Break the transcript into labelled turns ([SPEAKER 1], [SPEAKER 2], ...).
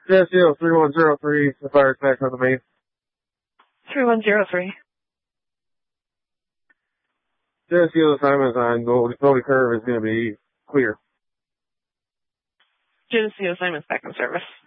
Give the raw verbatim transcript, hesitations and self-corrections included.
[SPEAKER 1] Geneseo three one zero three, the fire's back on the main.
[SPEAKER 2] three one zero three.
[SPEAKER 1] Geneseo assignment on Goldie Curve is going to be clear.
[SPEAKER 2] Geneseo assignment's back in service.